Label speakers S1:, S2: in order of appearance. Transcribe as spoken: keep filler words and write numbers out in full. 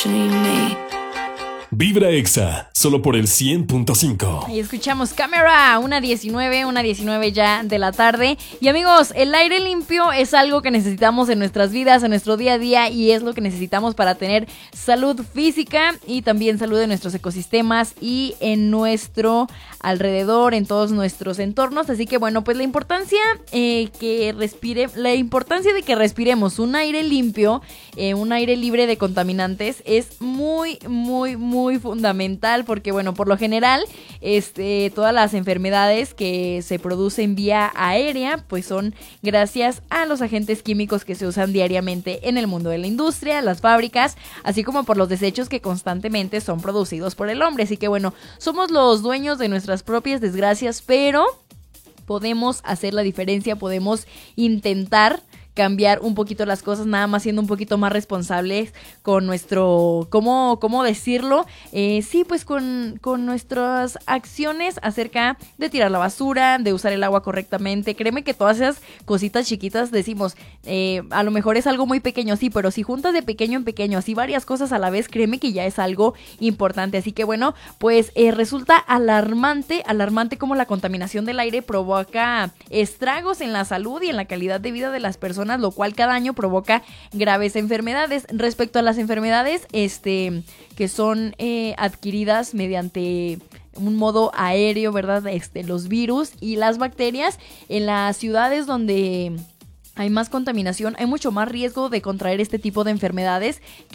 S1: between me.
S2: Vibra Exa, solo por el cien punto cinco.
S3: Y escuchamos Camera, una diecinueve, una diecinueve ya de la tarde. Y amigos, el aire limpio es algo que necesitamos en nuestras vidas, en nuestro día a día, y es lo que necesitamos para tener salud física y también salud en nuestros ecosistemas y en nuestro alrededor, en todos nuestros entornos. Así que bueno, pues la importancia eh, que respire, la importancia de que respiremos un aire limpio, eh, un aire libre de contaminantes, es muy, muy, muy muy fundamental, porque bueno, por lo general este, todas las enfermedades que se producen vía aérea pues son gracias a los agentes químicos que se usan diariamente en el mundo de la industria, las fábricas, así como por los desechos que constantemente son producidos por el hombre. Así que bueno, somos los dueños de nuestras propias desgracias, pero podemos hacer la diferencia, podemos intentar cambiar un poquito las cosas, nada más siendo un poquito más responsables con nuestro, ¿cómo, cómo decirlo? Eh, sí, pues con, con nuestras acciones acerca de tirar la basura, de usar el agua correctamente. Créeme que todas esas cositas chiquitas decimos, eh, a lo mejor es algo muy pequeño, sí, pero si juntas de pequeño en pequeño, así varias cosas a la vez, créeme que ya es algo importante. Así que bueno, pues eh, resulta alarmante, alarmante cómo la contaminación del aire provoca estragos en la salud y en la calidad de vida de las personas, lo cual cada año provoca graves enfermedades. Respecto a las enfermedades este, que son eh, adquiridas mediante un modo aéreo, ¿verdad? Este, los virus y las bacterias, en las ciudades donde hay más contaminación, hay mucho más riesgo de contraer este tipo de enfermedades